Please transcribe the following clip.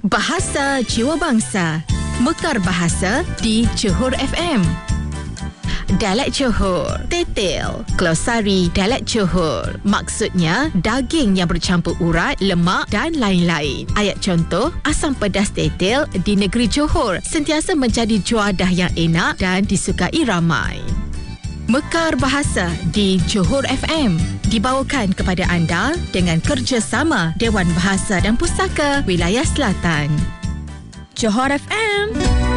Bahasa Jiwa Bangsa. Mekar Bahasa di Johor FM. Dialek Johor, tetel, glosari dialek Johor. Maksudnya, daging yang bercampur urat, lemak dan lain-lain. Ayat contoh, asam pedas tetel di negeri Johor sentiasa menjadi juadah yang enak dan disukai ramai. Mekar Bahasa di Johor FM dibawakan kepada anda dengan kerjasama Dewan Bahasa dan Pustaka Wilayah Selatan. Johor FM.